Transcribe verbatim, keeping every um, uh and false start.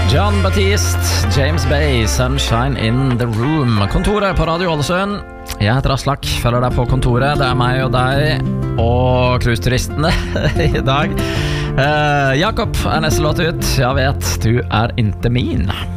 John Batiste, James Bay, Sunshine in the Room. Kontoret på Radio Ålesund. Jeg heter Aslak, følger deg på kontoret. Det er meg og deg og cruiseturistene i dag. uh, Jakob er neste låt ut. Jeg vet, du er inte min.